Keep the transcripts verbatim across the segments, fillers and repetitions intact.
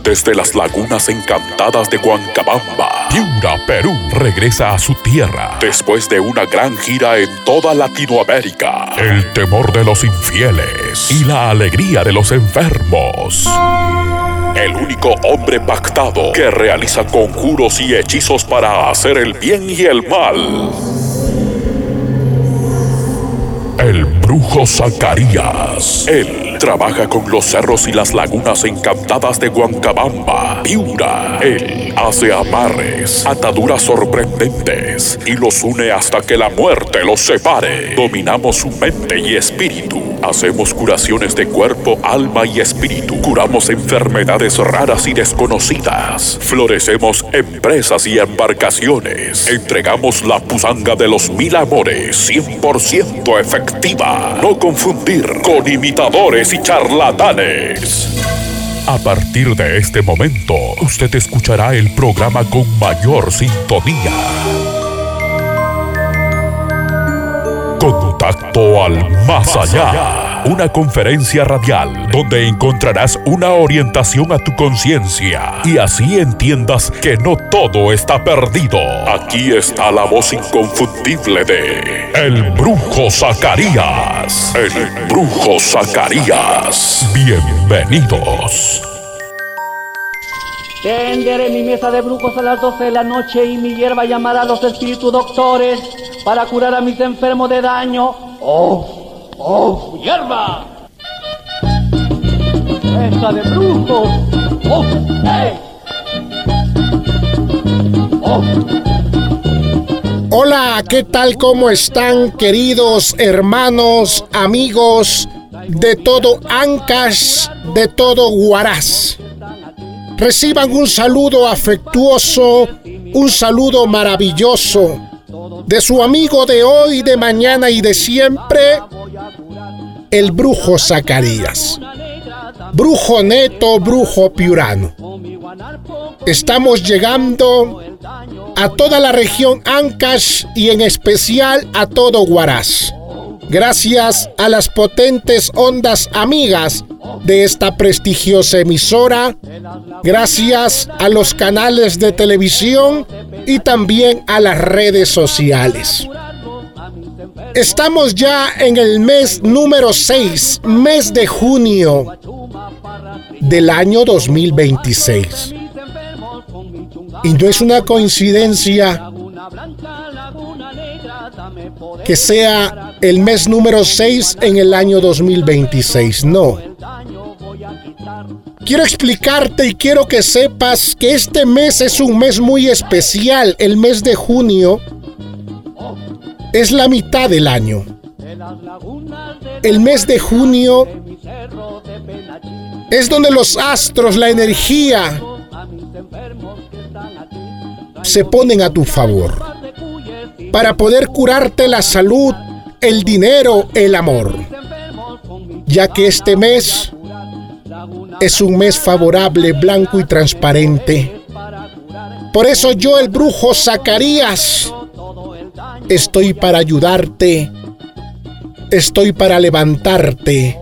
Desde las lagunas encantadas de Huancabamba, Piura, Perú, regresa a su tierra después de una gran gira en toda Latinoamérica. El temor de los infieles y la alegría de los enfermos. El único hombre pactado que realiza conjuros y hechizos para hacer el bien y el mal. El brujo Zacarías. Él trabaja con los cerros y las lagunas encantadas de Huancabamba, Piura. Él hace amarres, ataduras sorprendentes y los une hasta que la muerte los separe. Dominamos su mente y espíritu. Hacemos curaciones de cuerpo, alma y espíritu. Curamos enfermedades raras y desconocidas. Florecemos empresas y embarcaciones. Entregamos la pusanga de los mil amores, cien por ciento efectiva. No confundir con imitadores y charlatanes. A partir de este momento, usted escuchará el programa con mayor sintonía. Contacto al Más Allá, una conferencia radial donde encontrarás una orientación a tu conciencia y así entiendas que no todo está perdido. Aquí está la voz inconfundible de El Brujo Zacarías. El Brujo Zacarías. Bienvenidos. Tenderé mi mesa de brujos a las doce de la noche y mi hierba llamará a los espíritus doctores para curar a mis enfermos de daño. ¡Oh! ¡Oh! ¡Hierba! ¡Mesa de brujos! ¡Oh! ¡Hey! ¡Oh! Hola, ¿qué tal? ¿Cómo están, queridos hermanos, amigos de todo Ancash, de todo Huaraz? Reciban un saludo afectuoso, un saludo maravilloso de su amigo de hoy, de mañana y de siempre, el Brujo Zacarías. Brujo neto, brujo piurano. Estamos llegando a toda la región Ancash y en especial a todo Huaraz. Gracias a las potentes ondas amigas de esta prestigiosa emisora, gracias a los canales de televisión y también a las redes sociales. Estamos ya en el mes número seis, mes de junio del año dos mil veintiséis. Y no es una coincidencia que sea el mes número seis en el año dos mil veintiséis, no. Quiero explicarte y quiero que sepas que este mes es un mes muy especial. El mes de junio es la mitad del año. El mes de junio es donde los astros, la energía, se ponen a tu favor para poder curarte la salud, el dinero, el amor, ya que este mes es un mes favorable, blanco y transparente. Por eso yo, el Brujo Zacarías, estoy para ayudarte, estoy para levantarte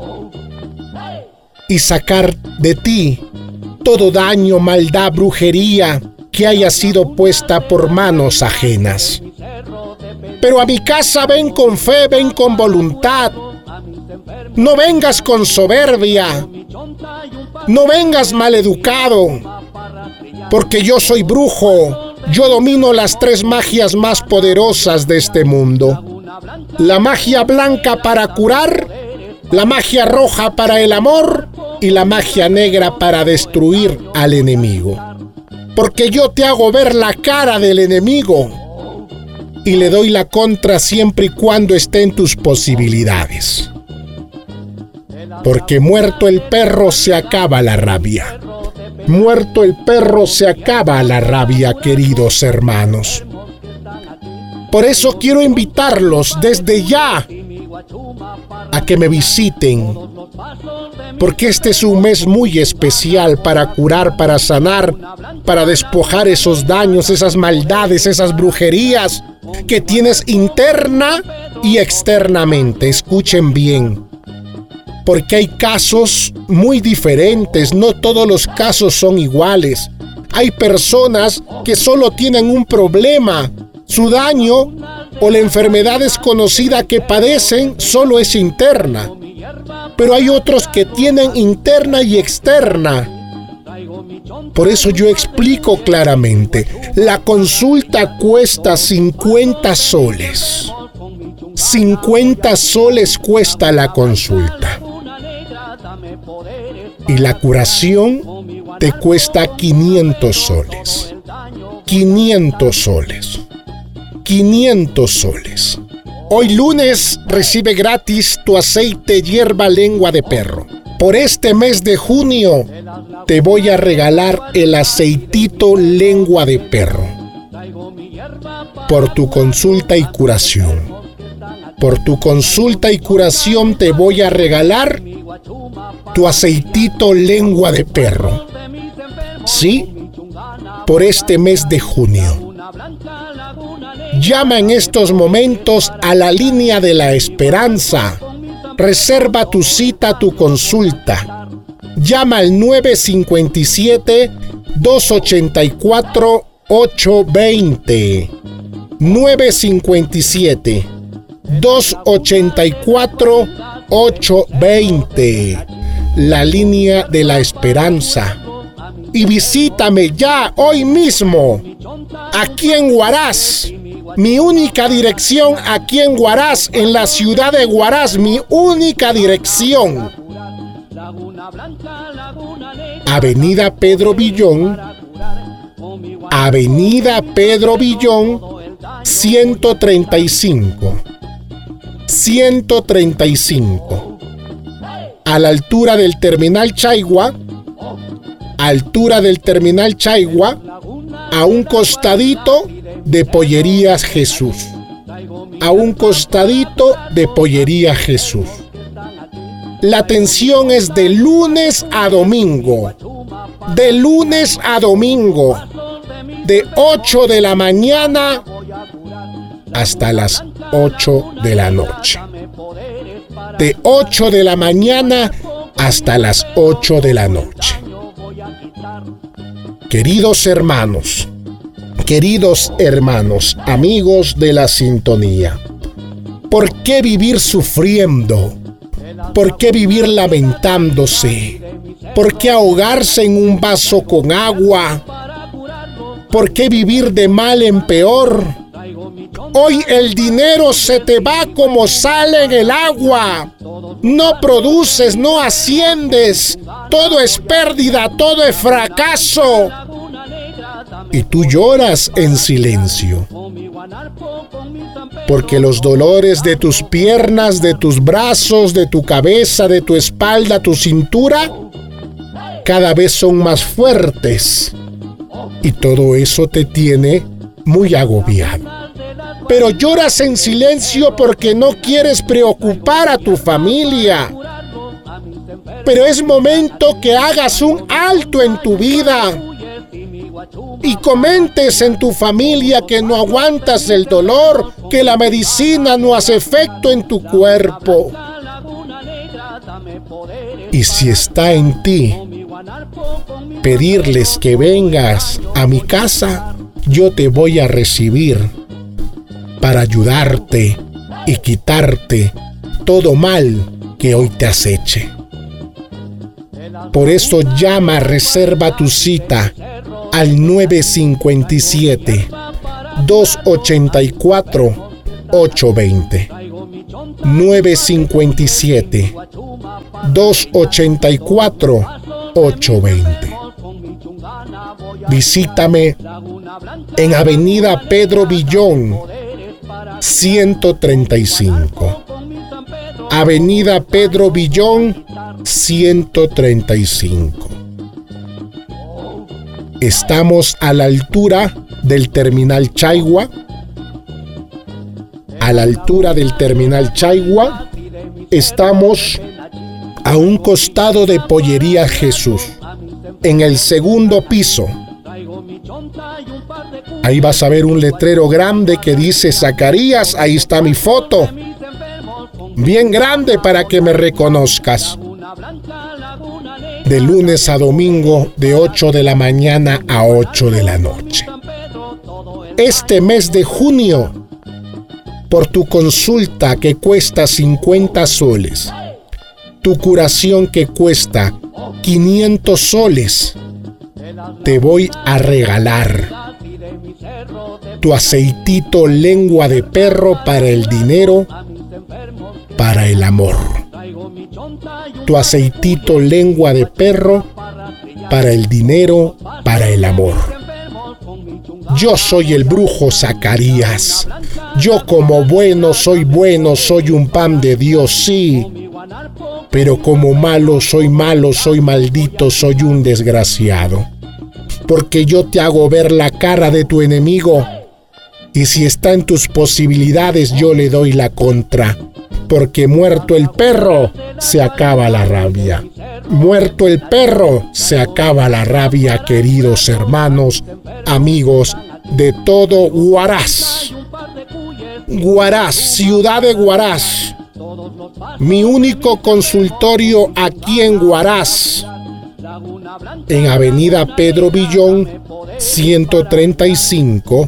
y sacar de ti todo daño, maldad, brujería que haya sido puesta por manos ajenas. Pero a mi casa ven con fe, ven con voluntad. No vengas con soberbia. No vengas maleducado. Porque yo soy brujo. Yo domino las tres magias más poderosas de este mundo. La magia blanca para curar, la magia roja para el amor y la magia negra para destruir al enemigo. Porque yo te hago ver la cara del enemigo y le doy la contra siempre y cuando esté en tus posibilidades. Porque muerto el perro se acaba la rabia. Muerto el perro se acaba la rabia, queridos hermanos. Por eso quiero invitarlos desde ya a que me visiten, porque este es un mes muy especial para curar, para sanar, para despojar esos daños, esas maldades, esas brujerías que tienes interna y externamente. Escuchen bien, porque hay casos muy diferentes, no todos los casos son iguales. Hay personas que solo tienen un problema, su daño o la enfermedad desconocida que padecen solo es interna. Pero hay otros que tienen interna y externa. Por eso yo explico claramente, la consulta cuesta cincuenta soles. cincuenta soles cuesta la consulta. Y la curación te cuesta quinientos soles. quinientos soles. quinientos soles. Hoy lunes recibe gratis tu aceite hierba lengua de perro. Por este mes de junio te voy a regalar el aceitito lengua de perro. Por tu consulta y curación. Por tu consulta y curación te voy a regalar tu aceitito lengua de perro. ¿Sí? Por este mes de junio. Llama en estos momentos a la línea de la esperanza. Reserva tu cita, tu consulta. Llama al nueve cinco siete, dos ocho cuatro, ocho dos cero. nueve cinco siete, dos ocho cuatro, ocho dos cero. La línea de la esperanza. Y visítame ya hoy mismo, aquí en Huaraz. Mi única dirección aquí en Huaraz, en la ciudad de Huaraz, mi única dirección. Avenida Pedro Villón, Avenida Pedro Villón, ciento treinta y cinco. ciento treinta y cinco. A la altura del Terminal Chaigua, altura del Terminal Chaigua, a un costadito de Pollerías Jesús. A un costadito de Pollerías Jesús. La atención es de lunes a domingo. De lunes a domingo. De ocho de la mañana hasta las ocho de la noche. De ocho de la mañana hasta las ocho de la noche. Queridos hermanos, queridos hermanos, amigos de la sintonía, ¿por qué vivir sufriendo? ¿Por qué vivir lamentándose? ¿Por qué ahogarse en un vaso con agua? ¿Por qué vivir de mal en peor? Hoy el dinero se te va como sale en el agua. No produces, no asciendes. Todo es pérdida, todo es fracaso. Y tú lloras en silencio. Porque los dolores de tus piernas, de tus brazos, de tu cabeza, de tu espalda, tu cintura, cada vez son más fuertes. Y todo eso te tiene muy agobiado. Pero lloras en silencio porque no quieres preocupar a tu familia. Pero es momento que hagas un alto en tu vida y comentes en tu familia que no aguantas el dolor, que la medicina no hace efecto en tu cuerpo. Y si está en ti pedirles que vengas a mi casa, yo te voy a recibir para ayudarte y quitarte todo mal que hoy te aceche. Por eso llama, reserva tu cita al nueve cinco siete, dos ocho cuatro, ocho dos cero. nueve cinco siete, dos ocho cuatro, ocho dos cero. Visítame en Avenida Pedro Villón, ciento treinta y cinco. Avenida Pedro Villón, ciento treinta y cinco. Estamos a la altura del Terminal Chaigua. A la altura del Terminal Chaigua, estamos a un costado de Pollería Jesús, en el segundo piso. Ahí vas a ver un letrero grande que dice Zacarías, ahí está mi foto. bien grande para que me reconozcas. De lunes a domingo, de ocho de la mañana a ocho de la noche. Este mes de junio, por tu consulta que cuesta cincuenta soles, tu curación que cuesta quinientos soles, te voy a regalar tu aceitito lengua de perro para el dinero, para el amor. Tu aceitito lengua de perro para el dinero, para el amor. Yo soy el brujo Zacarías. Yo como bueno soy bueno, soy un pan de Dios, sí. Pero como malo soy malo, soy maldito, soy un desgraciado. Porque yo te hago ver la cara de tu enemigo. Y si está en tus posibilidades, yo le doy la contra. Porque muerto el perro, se acaba la rabia. Muerto el perro, se acaba la rabia, queridos hermanos, amigos de todo Huaraz. Huaraz, ciudad de Huaraz. Mi único consultorio aquí en Huaraz, en Avenida Pedro Villón, ciento treinta y cinco,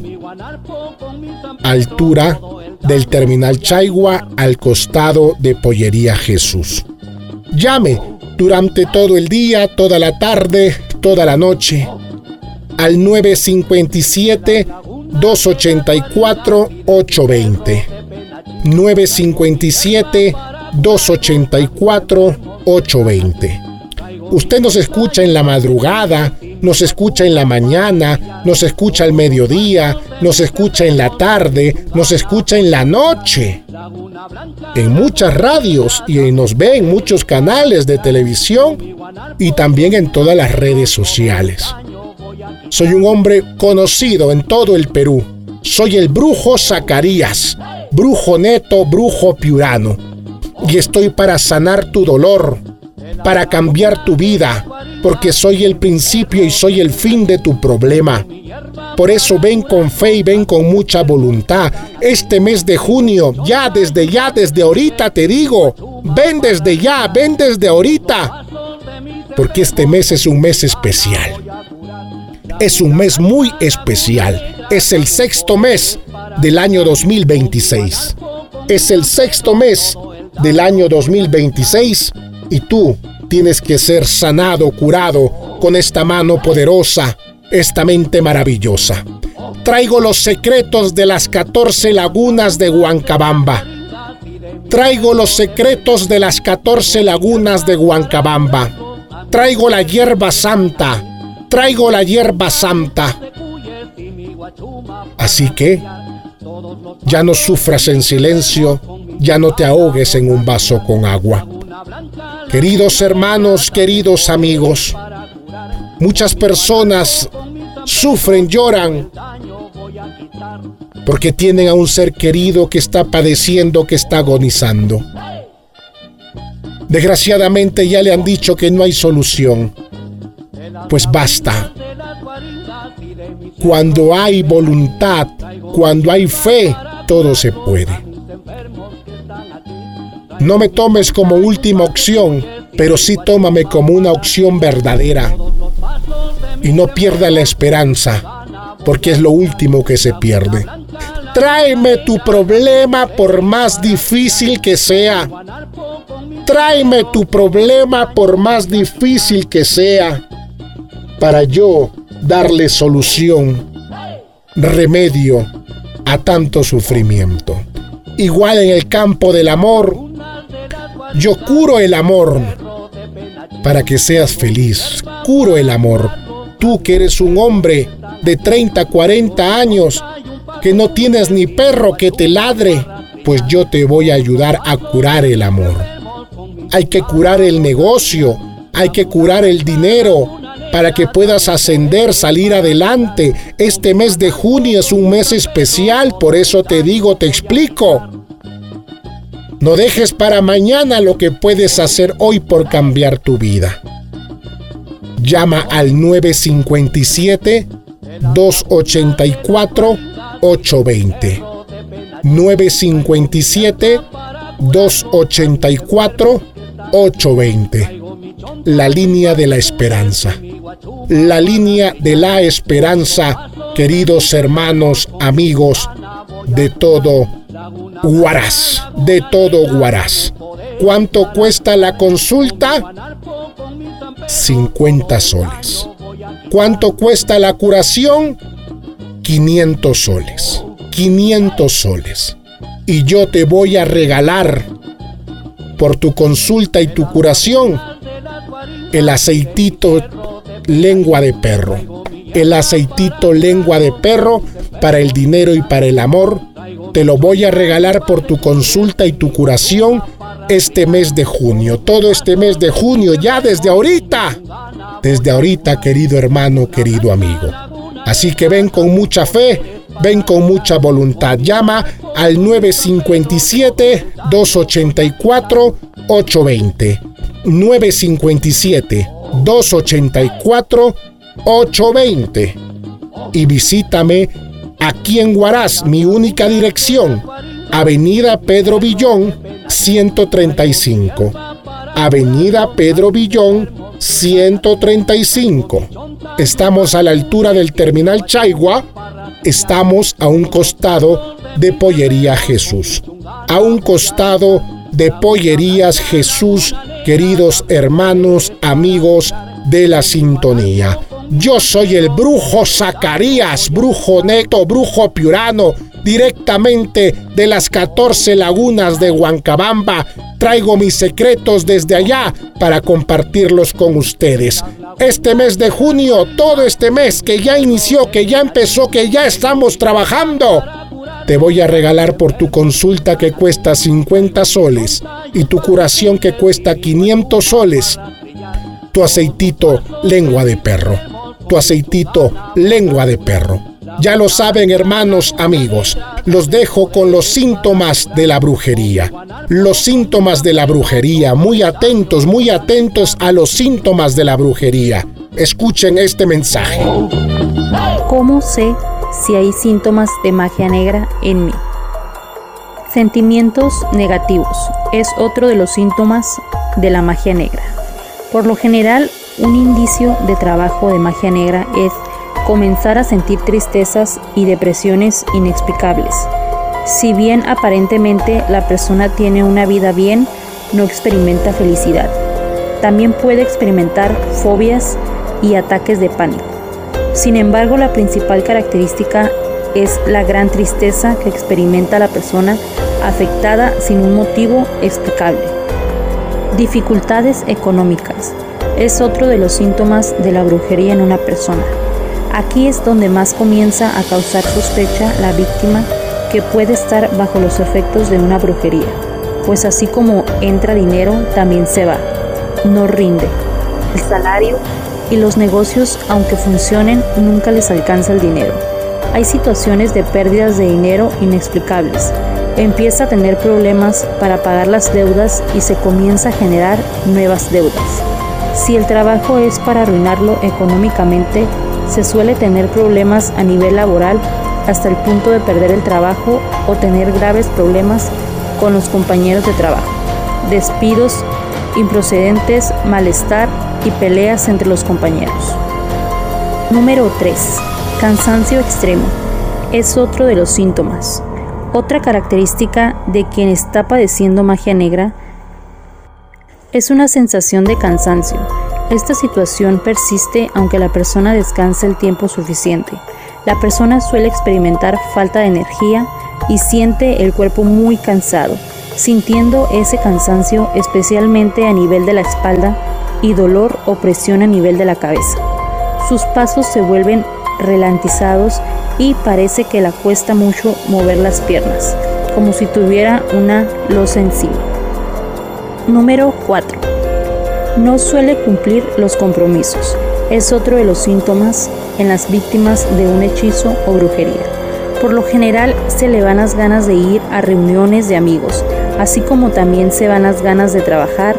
altura del Terminal Chaigua, al costado de Pollería Jesús. Llame durante todo el día, toda la tarde, toda la noche, al nueve cinco siete, dos ocho cuatro, ocho dos cero. nueve cinco siete, dos ocho cuatro, ocho dos cero. Usted nos escucha en la madrugada, nos escucha en la mañana, nos escucha al mediodía, nos escucha en la tarde, nos escucha en la noche. En muchas radios y nos ve en muchos canales de televisión y también en todas las redes sociales. Soy un hombre conocido en todo el Perú. Soy el brujo Zacarías, brujo neto, brujo piurano. Y estoy para sanar tu dolor, para cambiar tu vida, porque soy el principio y soy el fin de tu problema. Por eso ven con fe y ven con mucha voluntad. Este mes de junio, ya desde ya, desde ahorita te digo, ven desde ya, ven desde ahorita, porque este mes es un mes especial. Es un mes muy especial. Es el sexto mes del año dos mil veintiséis. Es el sexto mes del año dos mil veintiséis y tú tienes que ser sanado, curado con esta mano poderosa, esta mente maravillosa. Traigo los secretos de las catorce lagunas de Huancabamba. Traigo los secretos de las catorce lagunas de Huancabamba. Traigo la hierba santa. Traigo la hierba santa. Así que ya no sufras en silencio, ya no te ahogues en un vaso con agua. Queridos hermanos, queridos amigos, muchas personas sufren, lloran, porque tienen a un ser querido que está padeciendo, que está agonizando. Desgraciadamente ya le han dicho que no hay solución. Pues basta. Cuando hay voluntad, cuando hay fe, todo se puede. No me tomes como última opción, pero sí tómame como una opción verdadera. Y no pierda la esperanza, porque es lo último que se pierde. Tráeme tu problema por más difícil que sea. Tráeme tu problema por más difícil que sea, para yo darle solución, remedio a tanto sufrimiento. Igual en el campo del amor, yo curo el amor para que seas feliz. Curo el amor. Tú que eres un hombre de treinta, cuarenta años, que no tienes ni perro que te ladre, pues yo te voy a ayudar a curar el amor. Hay que curar el negocio, hay que curar el dinero, para que puedas ascender, salir adelante. Este mes de junio es un mes especial, por eso te digo, te explico. No dejes para mañana lo que puedes hacer hoy por cambiar tu vida. Llama al nueve cinco siete, dos ocho cuatro, ocho dos cero. nueve cinco siete, dos ocho cuatro, ocho dos cero. La línea de la esperanza. La línea de la esperanza, queridos hermanos, amigos de todo Huaraz, de todo Huaraz. ¿Cuánto cuesta la consulta? cincuenta soles. ¿Cuánto cuesta la curación? quinientos soles. quinientos soles. Y yo te voy a regalar por tu consulta y tu curación el aceitito lengua de perro. El aceitito lengua de perro para el dinero y para el amor. Te lo voy a regalar por tu consulta y tu curación este mes de junio. Todo este mes de junio, ya desde ahorita. Desde ahorita, querido hermano, querido amigo. Así que ven con mucha fe, ven con mucha voluntad. Llama al nueve cinco siete, dos ocho cuatro, ocho dos cero. nueve cinco siete, dos ocho cuatro, ocho dos cero. Y visítame aquí en Huaraz, mi única dirección, Avenida Pedro Villón, ciento treinta y cinco. Avenida Pedro Villón, ciento treinta y cinco. Estamos a la altura del Terminal Chaigua. Estamos a un costado de Pollería Jesús. A un costado de Pollerías Jesús, queridos hermanos, amigos de la sintonía. Yo soy el brujo Zacarías, brujo neto, brujo piurano, directamente de las catorce lagunas de Huancabamba. Traigo mis secretos desde allá para compartirlos con ustedes. Este mes de junio, todo este mes que ya inició, que ya empezó, que ya estamos trabajando, te voy a regalar por tu consulta que cuesta cincuenta soles y tu curación que cuesta quinientos soles, tu aceitito lengua de perro. Tu aceitito lengua de perro. Ya lo saben, hermanos, amigos, los dejo con los síntomas de la brujería. Los síntomas de la brujería, muy atentos, muy atentos a los síntomas de la brujería. Escuchen este mensaje. ¿Cómo sé si hay síntomas de magia negra en mí? Sentimientos negativos es otro de los síntomas de la magia negra. Por lo general, un indicio de trabajo de magia negra es comenzar a sentir tristezas y depresiones inexplicables. Si bien aparentemente la persona tiene una vida bien, no experimenta felicidad. También puede experimentar fobias y ataques de pánico. Sin embargo, la principal característica es la gran tristeza que experimenta la persona afectada sin un motivo explicable. Dificultades económicas es otro de los síntomas de la brujería en una persona. Aquí es donde más comienza a causar sospecha la víctima, que puede estar bajo los efectos de una brujería, pues así como entra dinero, también se va, no rinde. El salario y los negocios, aunque funcionen, nunca les alcanza el dinero. Hay situaciones de pérdidas de dinero inexplicables. Empieza a tener problemas para pagar las deudas y se comienza a generar nuevas deudas. Si el trabajo es para arruinarlo económicamente, se suele tener problemas a nivel laboral hasta el punto de perder el trabajo o tener graves problemas con los compañeros de trabajo, despidos improcedentes, malestar y peleas entre los compañeros. Número tres. Cansancio extremo. Es otro de los síntomas. Otra característica de quien está padeciendo magia negra es una sensación de cansancio. Esta situación persiste aunque la persona descanse el tiempo suficiente. La persona suele experimentar falta de energía y siente el cuerpo muy cansado, sintiendo ese cansancio especialmente a nivel de la espalda y dolor o presión a nivel de la cabeza. Sus pasos se vuelven ralentizados y parece que le cuesta mucho mover las piernas, como si tuviera una losa encima. Número cuatro. No suele cumplir los compromisos. Es otro de los síntomas en las víctimas de un hechizo o brujería. Por lo general se le van las ganas de ir a reuniones de amigos, así como también se van las ganas de trabajar,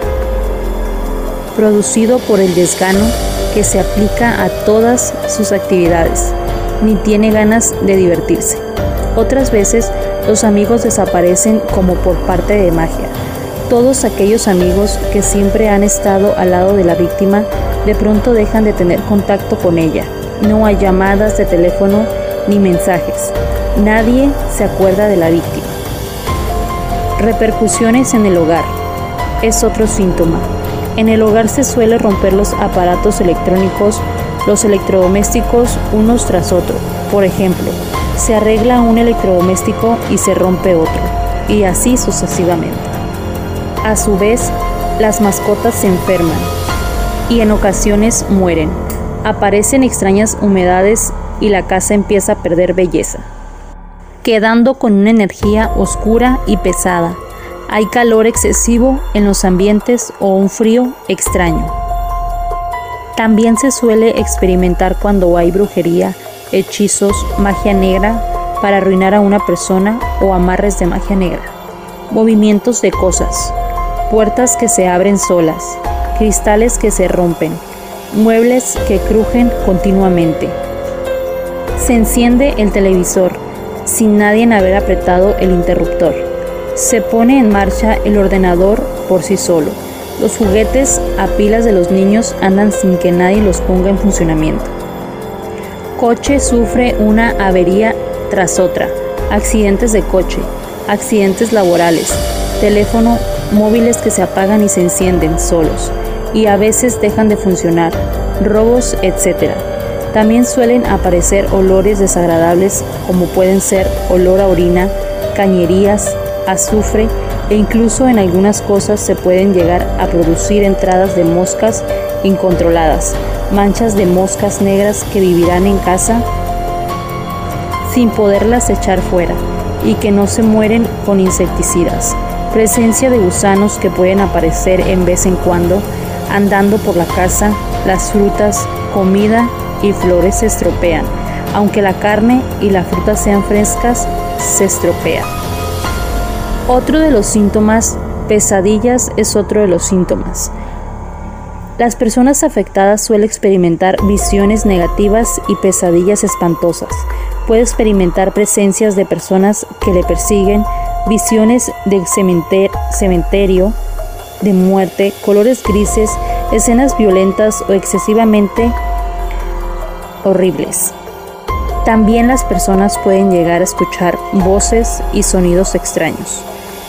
producido por el desgano que se aplica a todas sus actividades, ni tiene ganas de divertirse. Otras veces Los amigos desaparecen como por parte de magia. Todos aquellos amigos que siempre han estado al lado de la víctima, de pronto dejan de tener contacto con ella. No hay llamadas de teléfono ni mensajes. Nadie se acuerda de la víctima. Repercusiones en el hogar. Es otro síntoma. En el hogar se suele romper los aparatos electrónicos, los electrodomésticos unos tras otro. Por ejemplo, se arregla un electrodoméstico y se rompe otro, y así sucesivamente. A su vez, las mascotas se enferman y en ocasiones mueren. Aparecen extrañas humedades y la casa empieza a perder belleza, quedando con una energía oscura y pesada. Hay calor excesivo en los ambientes o un frío extraño. También se suele experimentar cuando hay brujería, hechizos, magia negra para arruinar a una persona o amarres de magia negra. Movimientos de cosas, puertas que se abren solas, cristales que se rompen, muebles que crujen continuamente. Se enciende el televisor sin nadie haber apretado el interruptor. Se pone en marcha el ordenador por sí solo. Los juguetes a pilas de los niños andan sin que nadie los ponga en funcionamiento. Coche sufre una avería tras otra. Accidentes de coche, accidentes laborales, teléfono, móviles que se apagan y se encienden solos y a veces dejan de funcionar, robos, etcétera. También suelen aparecer olores desagradables como pueden ser olor a orina, cañerías, azufre e incluso en algunas cosas se pueden llegar a producir entradas de moscas incontroladas, manchas de moscas negras que vivirán en casa sin poderlas echar fuera y que no se mueren con insecticidas. Presencia de gusanos que pueden aparecer en vez en cuando andando por la casa. Las frutas, comida y flores se estropean. Aunque la carne y la fruta sean frescas, se estropean. Otro de los síntomas, pesadillas, es otro de los síntomas. Las personas afectadas suelen experimentar visiones negativas y pesadillas espantosas. Puede experimentar presencias de personas que le persiguen, visiones de cementer- cementerio, de muerte, colores grises, escenas violentas o excesivamente horribles. También las personas pueden llegar a escuchar voces y sonidos extraños.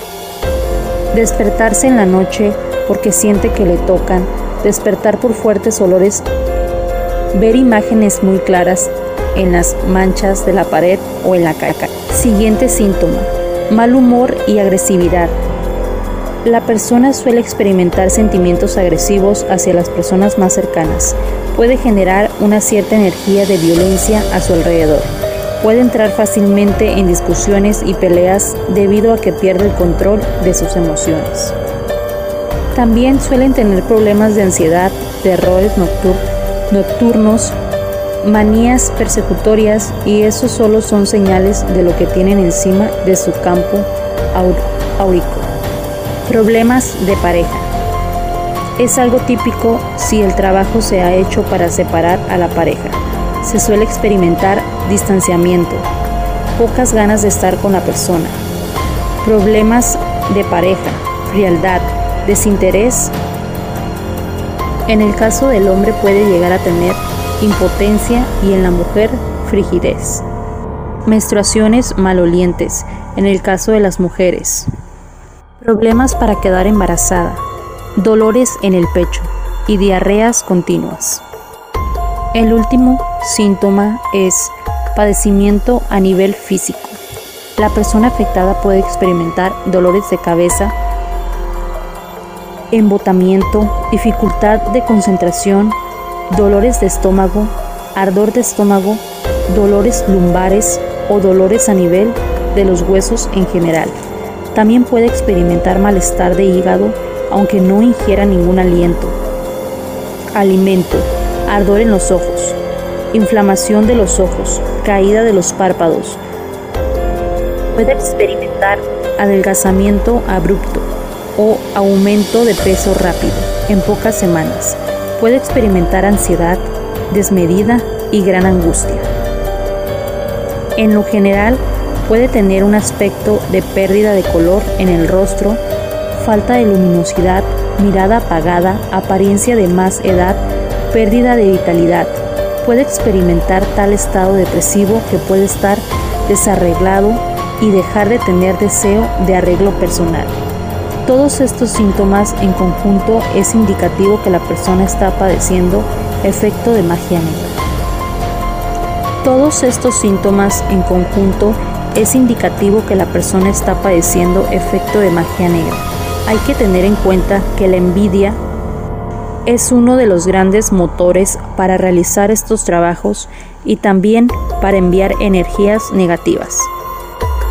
Despertarse en la noche porque siente que le tocan, despertar por fuertes olores, ver imágenes muy claras en las manchas de la pared o en la caca. Siguiente síntoma, mal humor y agresividad. La persona suele experimentar sentimientos agresivos hacia las personas más cercanas. Puede generar una cierta energía de violencia a su alrededor. Puede entrar fácilmente en discusiones y peleas debido a que pierde el control de sus emociones. También suelen tener problemas de ansiedad, terrores noctur- nocturnos, manías persecutorias y eso solo son señales de lo que tienen encima de su campo áurico. Problemas de pareja. Es algo típico si el trabajo se ha hecho para separar a la pareja. Se suele experimentar distanciamiento, pocas ganas de estar con la persona. Problemas de pareja, frialdad, desinterés. En el caso del hombre puede llegar a tener impotencia y en la mujer frigidez. Menstruaciones malolientes, en el caso de las mujeres. Problemas para quedar embarazada, dolores en el pecho y diarreas continuas. El último síntoma es padecimiento a nivel físico. La persona afectada puede experimentar dolores de cabeza, embotamiento, dificultad de concentración, dolores de estómago, ardor de estómago, dolores lumbares o dolores a nivel de los huesos en general. También puede experimentar malestar de hígado, aunque no ingiera ningún aliento. Alimento, ardor en los ojos, inflamación de los ojos, caída de los párpados. Puede experimentar adelgazamiento abrupto o aumento de peso rápido en pocas semanas. Puede experimentar ansiedad desmedida y gran angustia. En lo general, Puede tener un aspecto de pérdida de color en el rostro, falta de luminosidad, mirada apagada, apariencia de más edad, pérdida de vitalidad. Puede experimentar tal estado depresivo que puede estar desarreglado y dejar de tener deseo de arreglo personal. Todos estos síntomas en conjunto es indicativo que la persona está padeciendo efecto de magia negra. Todos estos síntomas en conjunto es indicativo que la persona está padeciendo efecto de magia negra. Hay que tener en cuenta que la envidia es uno de los grandes motores para realizar estos trabajos y también para enviar energías negativas.